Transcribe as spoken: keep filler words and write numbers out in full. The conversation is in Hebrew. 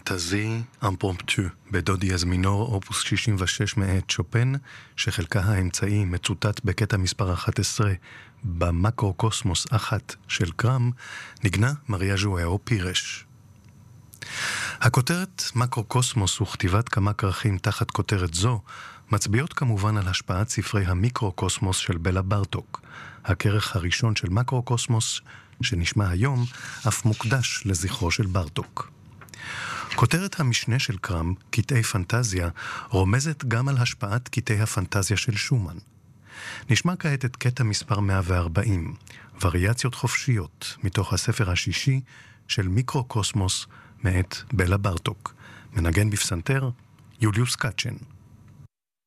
פנטזי אמפרומפטו בדו דיאז מינור אופוס שישים ושש מאת שופן, שחלקה האמצעי מצוטט בקטע מספר אחת עשרה במקרוקוסמוס אחת של קרם, נגנה מריה ז'ואאו פירש. הכותרת מקרוקוסמוס וכתיבת כמה כרכים תחת כותרת זו מצביעות כמובן על השפעת ספרי המיקרוקוסמוס של בלה ברטוק. הכרך הראשון של מקרוקוסמוס שנשמע היום אף מוקדש לזכרו של ברטוק. כותרת המשנה של קרם, קטעי פנטזיה, רומזת גם על השפעת קטעי הפנטזיה של שומן. נשמע כעת את קטע מספר מאה וארבעים, וריאציות חופשיות, מתוך הספר השישי של מיקרוקוסמוס מאת בלה ברטוק. מנגן בפסנתר, יוליוס קאצ'ן.